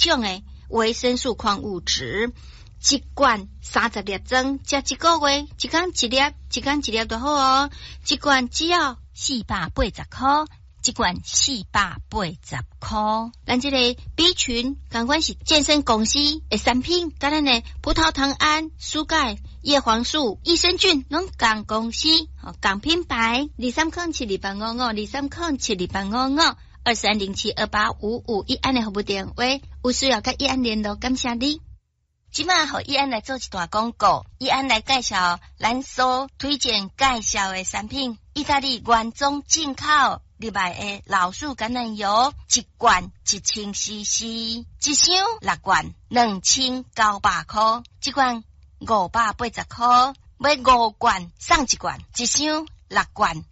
种的维生素矿物质，一罐30粒装，食一个月，一天一粒，一天一粒就好哦。一罐只要 480块，一罐480块。 咱这个 B 群，刚管是健身公司的产品，跟咱的葡萄糖胺、蔬钙、叶黄素、益生菌，拢同公司、同品牌。23072855，23072855，一安的服务电话，有需要跟一安联络，感谢你。 即马互一安来做一段广告，一安来介绍咱所推荐介绍的产品，意大利原装进口入来的老鼠橄榄油，一罐1000cc， 一箱6罐2900块，一罐580块，买5罐送一罐，一箱6罐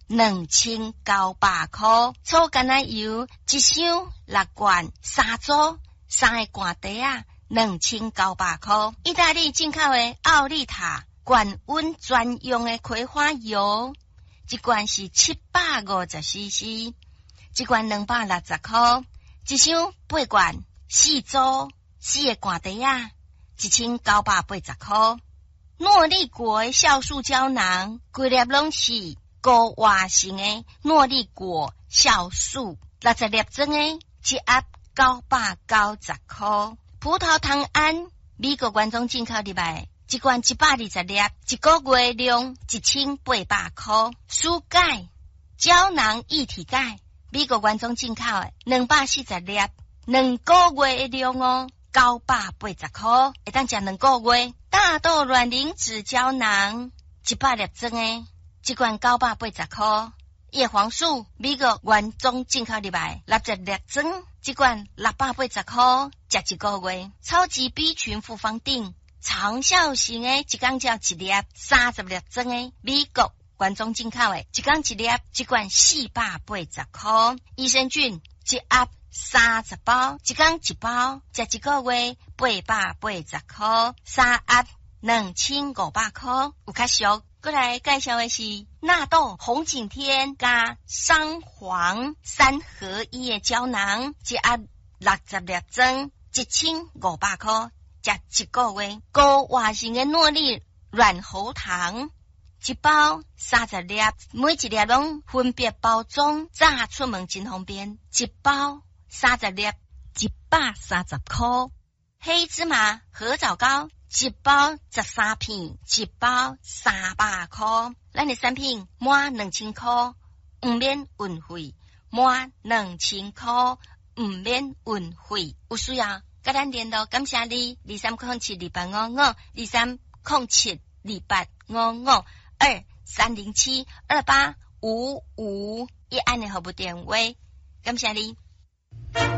2900块，粗橄榄油一箱6罐3组，3个罐底啊2900块。意大利进口的奥利塔高温专用的葵花油，一罐是750cc， 一罐260块，一箱8罐4组，4个罐底啊1980块。诺丽果的酵素胶囊，规粒拢是高活性的诺丽果酵素，60粒装的，一盒990块。葡萄糖胺，美国原装进口入来，一罐120粒，一个月量1800块。蔬钙胶囊一体钙，美国原装进口的240粒，2个月的量哦，980块，会当食2个月。大豆卵磷脂胶囊100粒装的，一罐980块。叶黄素美国原装进口入来，60粒装，一罐680块，食一个月。超级 B 群复方锭长效型的，一天食一粒，30粒装的，美国原装进口的，一天一粒，一罐480块。益生菌一盒30包，一天一包，食一个月880块，3盒2500块，有较俗。过来介绍的是纳豆红景天加桑黄3合1的胶囊，一盒60粒装，1500块，食一个月。高活性的诺丽软喉糖，一包30粒，每一粒拢分别包装，炸出门真方便，一包30粒130块。黑芝麻合枣膏，一包13片，一包300块。咱的产品满2000块不免运费，满2000块不免运费。有需要跟咱联络，感谢你。23072855，23072855，一安的服务电话，感谢你。